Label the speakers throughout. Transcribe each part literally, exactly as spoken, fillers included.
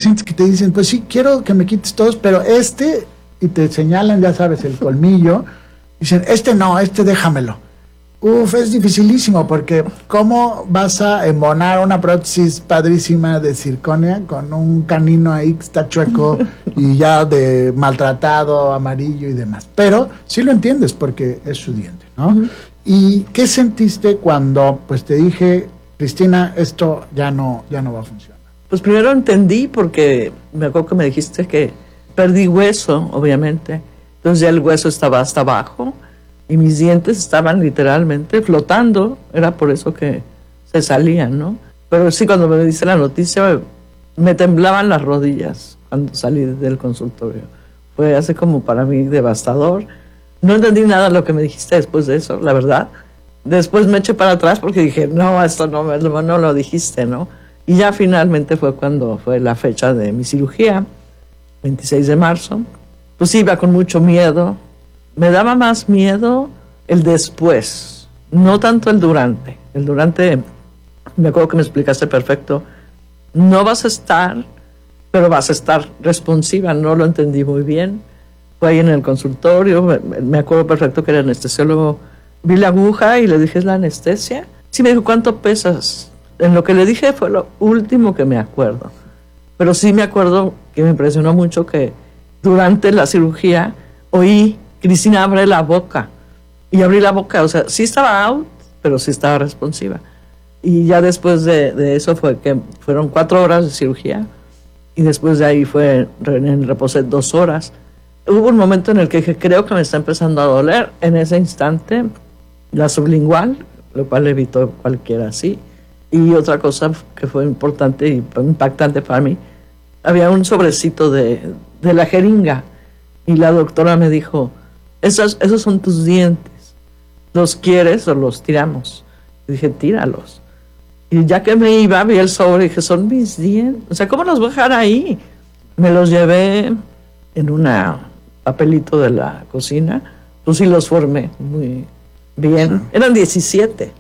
Speaker 1: pacientes que te dicen, pues sí, quiero que me quites todos, pero este, y te señalan, ya sabes, el colmillo, dicen, este no, este déjamelo. Uf, es dificilísimo, porque ¿cómo vas a embonar una prótesis padrísima de circonia con un canino ahí que está chueco y ya de maltratado, amarillo y demás? Pero sí lo entiendes porque es su diente, ¿no? Uh-huh. ¿Y qué sentiste cuando pues te dije, Cristina, esto ya no, ya no va a funcionar?
Speaker 2: Pues primero entendí, porque me acuerdo que me dijiste que perdí hueso, obviamente. Entonces ya el hueso estaba hasta abajo y mis dientes estaban literalmente flotando. Era por eso que se salían, ¿no? Pero sí, cuando me dice la noticia, me temblaban las rodillas cuando salí del consultorio. Fue así como para mí devastador. No entendí nada de lo que me dijiste después de eso, la verdad. Después me eché para atrás porque dije, no, esto no, no, no lo dijiste, ¿no? Y ya finalmente fue cuando fue la fecha de mi cirugía, veintiséis de marzo. Pues iba con mucho miedo. Me daba más miedo el después, no tanto el durante. El durante, me acuerdo que me explicaste perfecto. No vas a estar, pero vas a estar responsiva. No lo entendí muy bien. Fue ahí en el consultorio, me, me acuerdo perfecto que era anestesiólogo. Vi la aguja y le dije, ¿es la anestesia? Sí, me dijo, ¿cuánto pesas? En lo que le dije fue lo último que me acuerdo. Pero sí me acuerdo que me impresionó mucho que durante la cirugía oí, Cristina, abre la boca. Y abrí la boca, o sea, sí estaba out, pero sí estaba responsiva. Y ya después de, de eso fue que fueron cuatro horas de cirugía. Y después de ahí fue, en reposé dos horas. Hubo un momento en el que dije, creo que me está empezando a doler. En ese instante, la sublingual, lo cual evitó cualquiera así. Y otra cosa que fue importante y impactante para mí, había un sobrecito de, de la jeringa. Y la doctora me dijo, esos, esos son tus dientes. ¿Los quieres o los tiramos? Y dije, tíralos. Y ya que me iba, vi el sobre y dije, son mis dientes. O sea, ¿cómo los voy a dejar ahí? Me los llevé en un papelito de la cocina. Pues sí los formé muy bien. Eran diecisiete.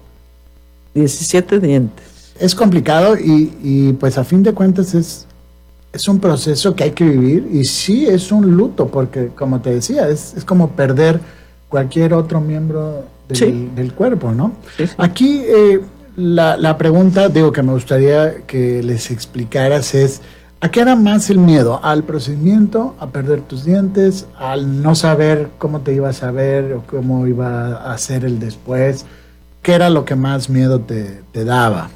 Speaker 2: diecisiete dientes.
Speaker 1: Es complicado y, y pues a fin de cuentas es... Es un proceso que hay que vivir y sí es un luto porque, como te decía, es, es como perder cualquier otro miembro del,
Speaker 2: sí.
Speaker 1: del cuerpo, ¿no?
Speaker 2: Sí, sí.
Speaker 1: Aquí eh, la, la pregunta, digo, que me gustaría que les explicaras es, ¿a qué era más el miedo? ¿Al procedimiento, a perder tus dientes, al no saber cómo te ibas a ver o cómo iba a ser el después? ¿Qué era lo que más miedo te, te daba?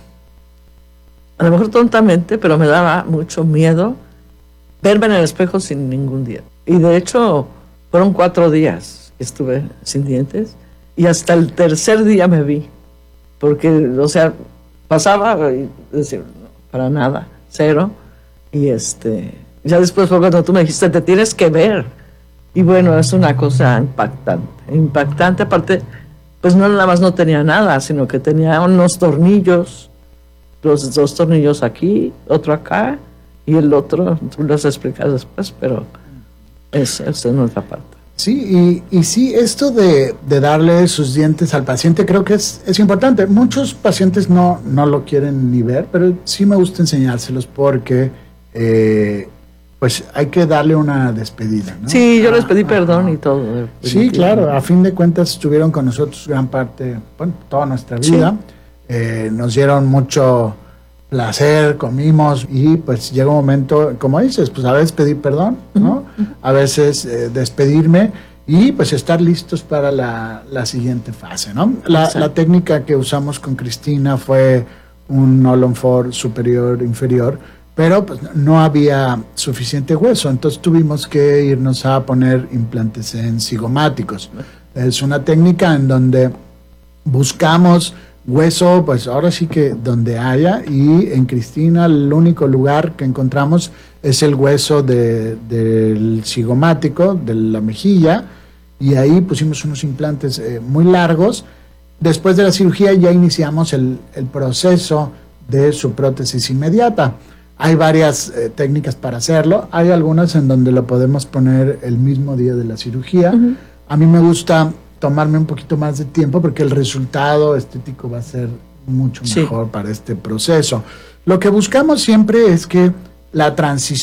Speaker 2: A lo mejor tontamente, pero me daba mucho miedo verme en el espejo sin ningún diente. Y de hecho, fueron cuatro días que estuve sin dientes y hasta el tercer día me vi. Porque, o sea, pasaba y decir, no, para nada, cero. Y este, ya después fue cuando tú me dijiste, te tienes que ver. Y bueno, es una cosa impactante. Impactante, aparte, pues no nada más no tenía nada, sino que tenía unos tornillos. Los dos tornillos aquí, otro acá, y el otro, tú los explicas después, pero esa es nuestra parte.
Speaker 1: Sí, y, y sí, esto de, de darle sus dientes al paciente creo que es, es importante. Muchos pacientes no, no lo quieren ni ver, pero sí me gusta enseñárselos porque eh, pues hay que darle una despedida, ¿no?
Speaker 2: Sí, yo
Speaker 1: ah,
Speaker 2: les pedí
Speaker 1: ah,
Speaker 2: perdón
Speaker 1: ah.
Speaker 2: y todo.
Speaker 1: Sí, claro, a fin de cuentas estuvieron con nosotros gran parte, bueno, toda nuestra vida. Sí. Eh, nos dieron mucho placer, comimos y pues llega un momento, como dices, pues a veces pedir perdón, ¿no? Uh-huh. A veces eh, despedirme y pues estar listos para la, la siguiente fase, ¿no? La, la técnica que usamos con Cristina fue un All-on-Four superior, inferior, pero pues no había suficiente hueso, entonces tuvimos que irnos a poner implantes en cigomáticos. Es una técnica en donde buscamos hueso, pues ahora sí que donde haya, y en Cristina el único lugar que encontramos es el hueso de, del cigomático, de la mejilla, y ahí pusimos unos implantes eh, muy largos. Después de la cirugía ya iniciamos el, el proceso de su prótesis inmediata. Hay varias eh, técnicas para hacerlo, hay algunas en donde lo podemos poner el mismo día de la cirugía. Uh-huh. A mí me gusta tomarme un poquito más de tiempo porque el resultado estético va a ser mucho mejor sí. para este proceso. Lo que buscamos siempre es que la transición